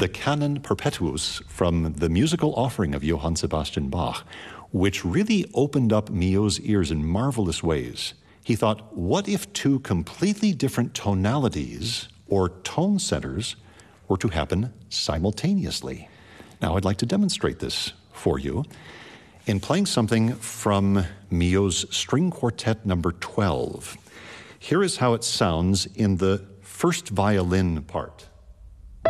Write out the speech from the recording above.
the Canon Perpetuus from the musical offering of Johann Sebastian Bach, which really opened up Milhaud's ears in marvelous ways. He thought, what if two completely different tonalities or tone centers were to happen simultaneously? Now, I'd like to demonstrate this for you in playing something from Milhaud's String Quartet number 12. Here is how it sounds in the first violin part.